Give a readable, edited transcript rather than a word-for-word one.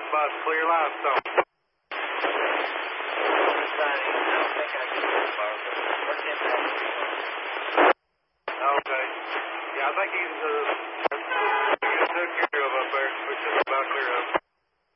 bus, clear limestone. Okay. Yeah, I think he's